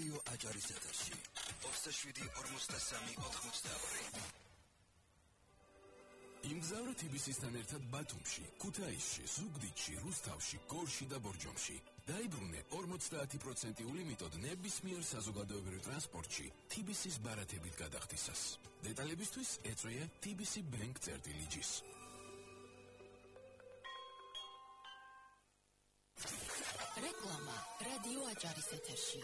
რადიო აჭარის ეთერში 27-43-82. იმგზავრა თბილისთან ერთად ბათუმში, ქუთაისში, ზუგდიდში, რუსთავში, გორში და ბორჯომში. დაიბრუნე 50% ლიმიტოდ ნებისმიერ საზოგადოებრივ ტრანსპორტში თბილისის ბარათებით გადახდისას. დეტალებისთვის ეწვია TBC Bank-ს. რეკლამა რადიო აჭარის ეთერში.